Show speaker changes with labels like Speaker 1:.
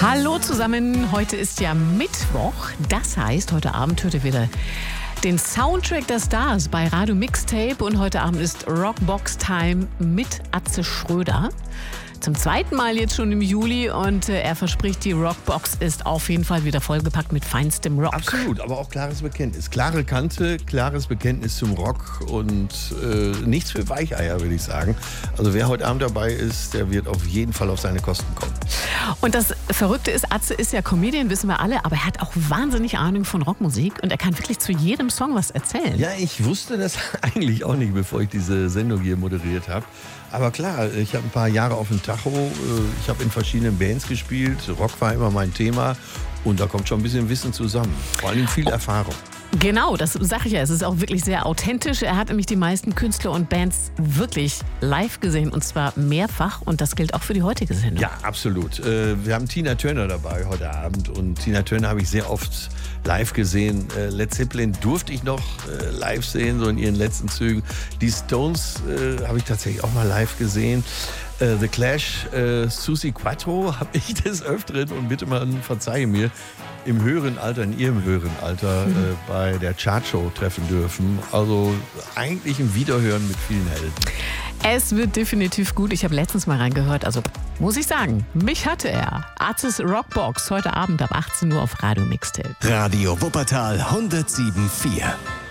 Speaker 1: Hallo zusammen, heute ist ja Mittwoch. Das heißt, heute Abend hört ihr wieder den Soundtrack der Stars bei Radio Mixtape. Und heute Abend ist Rockbox Time mit Atze Schröder. Zum zweiten Mal jetzt schon im Juli und er verspricht, die Rockbox ist auf jeden Fall wieder vollgepackt mit feinstem Rock.
Speaker 2: Absolut, aber auch klares Bekenntnis. Klare Kante, klares Bekenntnis zum Rock und nichts für Weicheier, würde ich sagen. Also wer heute Abend dabei ist, der wird auf jeden Fall auf seine Kosten kommen.
Speaker 1: Und das Verrückte ist, Atze ist ja Comedian, wissen wir alle, aber er hat auch wahnsinnig Ahnung von Rockmusik und er kann wirklich zu jedem Song was erzählen.
Speaker 2: Ja, ich wusste das eigentlich auch nicht, bevor ich diese Sendung hier moderiert habe. Aber klar, ich habe ein paar Jahre auf dem Tacho, ich habe in verschiedenen Bands gespielt, Rock war immer mein Thema und da kommt schon ein bisschen Wissen zusammen, vor allem viel Erfahrung.
Speaker 1: Genau, das sage ich ja. Es ist auch wirklich sehr authentisch. Er hat nämlich die meisten Künstler und Bands wirklich live gesehen und zwar mehrfach und das gilt auch für die heutige Sendung.
Speaker 2: Ja, absolut. Wir haben Tina Turner dabei heute Abend und Tina Turner habe ich sehr oft live gesehen. Led Zeppelin durfte ich noch live sehen, so in ihren letzten Zügen. Die Stones habe ich tatsächlich auch mal live gesehen. The Clash, Suzi Quatro habe ich des Öfteren und bitte man verzeihe mir, im höheren Alter, in ihrem höheren Alter bei der Chartshow treffen dürfen. Also eigentlich ein Wiederhören mit vielen Helden.
Speaker 1: Es wird definitiv gut. Ich habe letztens mal reingehört. Also muss ich sagen, mich hatte er. Atzes Rockbox heute Abend ab 18 Uhr auf Radio Mixtape.
Speaker 3: Radio Wuppertal 107.4